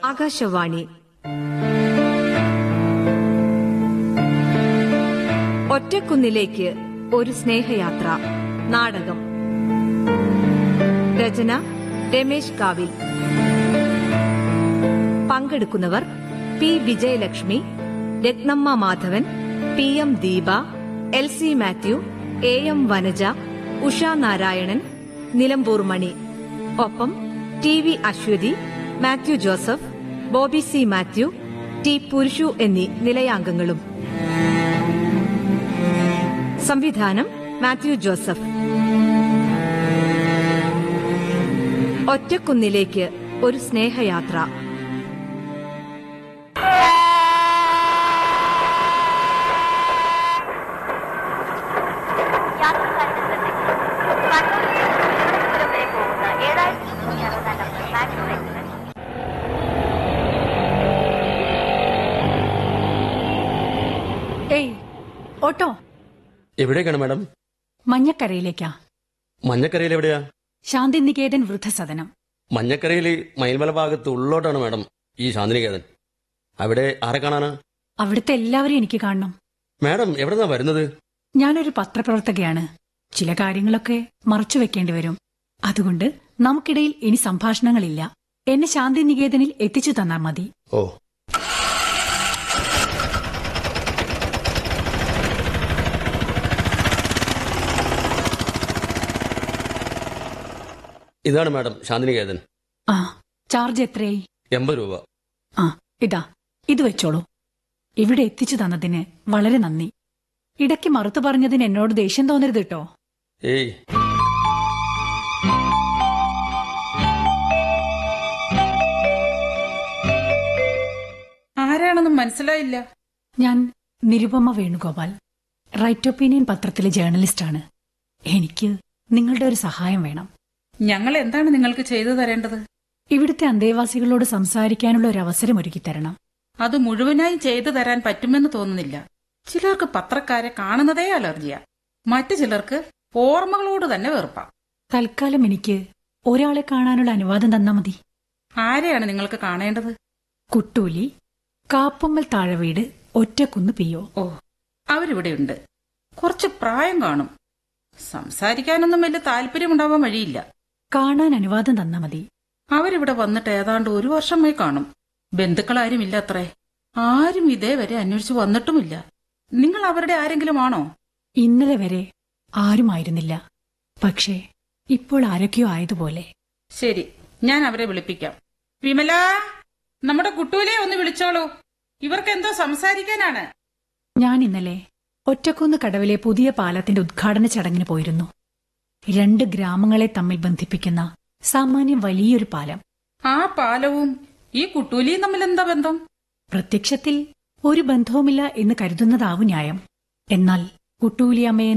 ആകാശവാണി. ഒറ്റക്കുന്നിലേക്ക് ഒരു സ്നേഹയാത്ര. നാടകം. രചന രമേശ് കാവിൽ. പങ്കെടുക്കുന്നവർ P Vijayalakshmi, Ratnamma Madhavan, P M Deepa, L C Mathew, A M Vanaja, Usha Narayanan, Nilambur മണി. ഒപ്പം T V Aswathy, Mathew Joseph, Bobby C Mathew, T Purushu എന്നീ നിലയാംഗങ്ങളും. സംവിധാനം മാത്യു ജോസഫ്. ഒറ്റക്കുന്നിലേക്ക് ഒരു സ്നേഹയാത്ര. ഓട്ടോ എവിടേക്കാണ് മാഡം? മഞ്ഞക്കരയിലേക്കാ. മഞ്ഞക്കരയിൽ എവിടെയാ? ശാന്തിനികേതൻ വൃദ്ധസദനം. മഞ്ഞക്കരയിൽ മയിൽമല ഭാഗത്ത് ഉള്ളോട്ടാണ് മാഡം ഈ ശാന്തിനികേതൻ. അവിടെ ആരെ കാണാനാ? അവിടുത്തെ എല്ലാവരും എനിക്ക് കാണണം. മാഡം എവിടെന്നാ വരുന്നത്? ഞാനൊരു പത്രപ്രവർത്തകയാണ്. ചില കാര്യങ്ങളൊക്കെ മറച്ചുവെക്കേണ്ടി വരും. അതുകൊണ്ട് നമുക്കിടയിൽ ഇനി സംഭാഷണങ്ങളില്ല. എന്നെ ശാന്തിനികേതനിൽ എത്തിച്ചു തന്നാൽ മതി. ഓ, ഇതാണ് മാഡം ശാന്തിനികേതൻ. ആ, ചാർജ് എത്രയായി? 80 രൂപ. ആ, ഇതാ, ഇത് വെച്ചോളൂ. ഇവിടെ എത്തിച്ചു തന്നതിന് വളരെ നന്ദി. ഇടയ്ക്ക് മറുത്തു പറഞ്ഞതിന് എന്നോട് ദേഷ്യം തോന്നരുത് കേട്ടോ. ഏയ്, ആരാണെന്നും മനസ്സിലായില്ല. ഞാൻ നിരുപമ വേണുഗോപാൽ, റൈറ്റ് ഒപ്പീനിയൻ പത്രത്തിലെ ജേർണലിസ്റ്റാണ്. എനിക്ക് നിങ്ങളുടെ ഒരു സഹായം വേണം. ഞങ്ങൾ എന്താണ് നിങ്ങൾക്ക് ചെയ്തു തരേണ്ടത്? ഇവിടുത്തെ അന്തേവാസികളോട് സംസാരിക്കാനുള്ള ഒരു അവസരം ഒരുക്കിത്തരണം. അത് മുഴുവനായി ചെയ്തു തരാൻ പറ്റുമെന്ന് തോന്നുന്നില്ല. ചിലർക്ക് പത്രക്കാരെ കാണുന്നതേ അലർജിയാ. മറ്റു ചിലർക്ക് ഓർമ്മകളോട് തന്നെ വെറുപ്പാ. തൽക്കാലം എനിക്ക് ഒരാളെ കാണാനുള്ള അനുവാദം തന്നാ മതി. ആരെയാണ് നിങ്ങൾക്ക് കാണേണ്ടത്? കുട്ടൂലി, കാപ്പമ്മൽ താഴവീട്, ഒറ്റക്കുന്ന് പിയോ. ഓ, അവരിവിടെയുണ്ട്. കുറച്ച് പ്രായം കാണും. സംസാരിക്കാനൊന്നും വലിയ താല്പര്യമുണ്ടാവാൻ വഴിയില്ല. കാണാൻ അനുവാദം തന്നാ മതി. അവരിവിടെ വന്നിട്ട് ഏതാണ്ട് 1 വർഷമായി കാണും. ബന്ധുക്കളാരുമില്ല അത്രേ. ആരും ഇതേവരെ അന്വേഷിച്ചു വന്നിട്ടുമില്ല. നിങ്ങൾ അവരുടെ ആരെങ്കിലും ആണോ? ഇന്നലെ വരെ ആരുമായിരുന്നില്ല. പക്ഷേ ഇപ്പോൾ ആരൊക്കെയോ ആയതുപോലെ. ശരി, ഞാൻ അവരെ വിളിപ്പിക്കാം. വിമല, നമ്മുടെ കുട്ടൂലെ ഒന്ന് വിളിച്ചോളൂ. ഇവർക്കെന്തോ സംസാരിക്കാനാണ്. ഞാൻ ഇന്നലെ ഒറ്റക്കുന്ന് കടവിലെ പുതിയ പാലത്തിന്റെ ഉദ്ഘാടന ചടങ്ങിന് പോയിരുന്നു. 2 ഗ്രാമങ്ങളെ തമ്മിൽ ബന്ധിപ്പിക്കുന്ന സാമാന്യം വലിയൊരു പാലം. ആ പാലവും ഈ കുട്ടൂലിയും തമ്മിൽ എന്താ ബന്ധം? പ്രത്യക്ഷത്തിൽ ഒരു ബന്ധവുമില്ല എന്ന് കരുതുന്നതാവും ന്യായം. എന്നാൽ കുട്ടൂലിയമ്മയെ